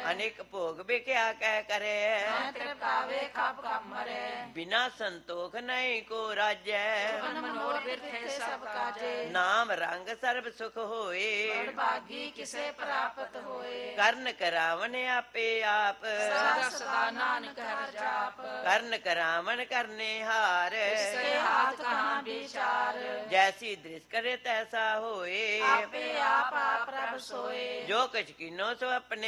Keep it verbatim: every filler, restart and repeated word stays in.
ਅਨੇਕ ਭੋਗ ਬਿਕਿਆ ਕਹਿ ਕਰੇ ਮੈਂ ਤ੍ਰਿਪਤਾਵੇ ਖਪ ਖਪ ਮਰੇ ਬਿਨਾ ਸੰਤੋਖ ਨਹੀਂ ਕੋ ਰਾਜੈ ਮਨ ਮਨੋਰ ਬਿਰਥੇ ਸਭ ਕਾਜੇ ਨਾਮ ਰੰਗ ਸਰਬ ਸੁਖ ਹੋਏ ਬੜ ਭਾਗੀ ਕਿਸੇ ਪ੍ਰਾਪਤ ਹੋਏ ਕਰਨ ਕਰਾਵਨ ਆਪੇ ਆਪ ਸਦਾ ਸਦਾ ਨਾਨਕ ਹਰਿ ਜਾਪ ਕਰਨ ਕਰਾਵਨ ਕਰਨੇ ਹਾਰ ਇਸਕੇ ਹਾਥ ਕਹਾਂ ਵਿਚਾਰ ਜੈਸੀ ਦ੍ਰਿਸ਼ ਕਰੇ ਤੈਸਾ ਹੋਏ ਆਪੇ ਆਪ ਆਪ ਪ੍ਰਭ ਸੋਏ ਜੋ ਕਛ ਕੀਨੋ ਸੋ ਆਪਣੇ